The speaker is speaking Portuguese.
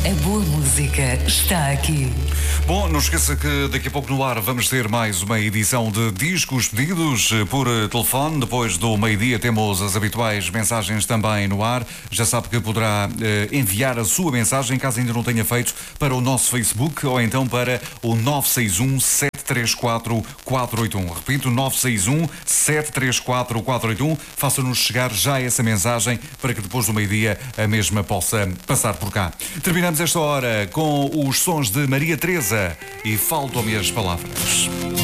A boa música está aqui. Bom, não esqueça que daqui a pouco no ar vamos ter mais uma edição de Discos Pedidos por telefone. Depois do meio-dia temos as habituais mensagens também no ar. Já sabe que poderá enviar a sua mensagem, caso ainda não tenha feito, para o nosso Facebook ou então para o 961 734 481. Repito, 961 734 481. Faça-nos chegar já essa mensagem para que depois do meio-dia a mesma possa passar por cá. Terminamos esta hora com os sons de Maria Teresa e Faltam-me as Palavras.